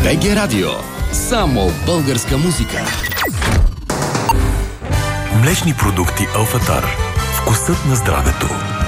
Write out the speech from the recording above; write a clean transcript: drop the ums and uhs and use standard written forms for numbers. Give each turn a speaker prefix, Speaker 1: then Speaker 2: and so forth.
Speaker 1: БГ Радио. Само българска музика.
Speaker 2: Млечни продукти Алфатар. Вкусът на здравето.